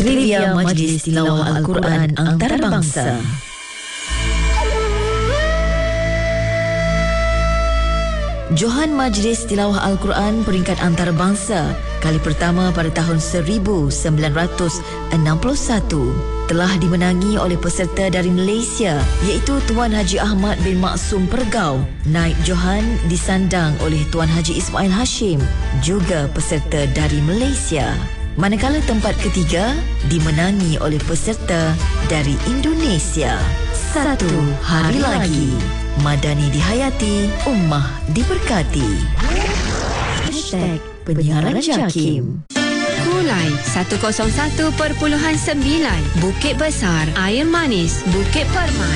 Trivia Majlis Tilawah Al-Quran Antarabangsa. Johan Majlis Tilawah Al-Quran peringkat antarabangsa kali pertama pada tahun 1961 telah dimenangi oleh peserta dari Malaysia iaitu Tuan Haji Ahmad bin Maksum Pergau. Naib Johan disandang oleh Tuan Haji Ismail Hashim, juga peserta dari Malaysia. Manakala tempat ketiga dimenangi oleh peserta dari Indonesia. Satu hari lagi. Madani dihayati, ummah diberkati. #Penyiaran JAKIM. Kulai 101.9, Bukit Besar, Air Manis, Bukit Permai.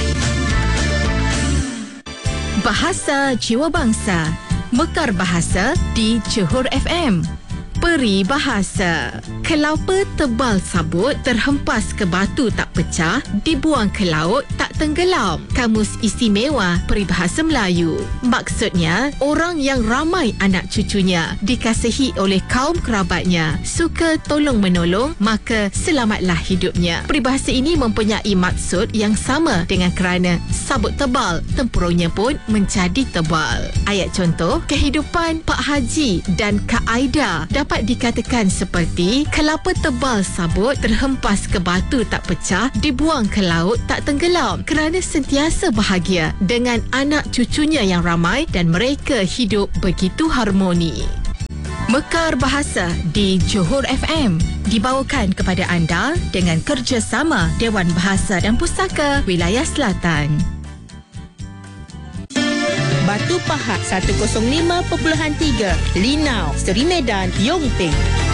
Bahasa Jiwa Bangsa, Mekar Bahasa di Johor FM. Peri bahasa. Kelapa tebal sabut terhempas ke batu tak pecah, dibuang ke laut tak tenggelam. Kamus Istimewa Peribahasa Melayu. Maksudnya, orang yang ramai anak cucunya, dikasihi oleh kaum kerabatnya, suka tolong-menolong, maka selamatlah hidupnya. Peribahasa ini mempunyai maksud yang sama dengan kerana sabut tebal, tempurungnya pun menjadi tebal. Ayat contoh, kehidupan Pak Haji dan Kak Aida dapat dikatakan seperti kelapa tebal sabut terhempas ke batu tak pecah, dibuang ke laut tak tenggelam, kerana sentiasa bahagia dengan anak cucunya yang ramai dan mereka hidup begitu harmoni. Mekar Bahasa di Johor FM dibawakan kepada anda dengan kerjasama Dewan Bahasa dan Pustaka Wilayah Selatan. Batu Pahat 105.3, Linau, Seri Medan, Yong Teng.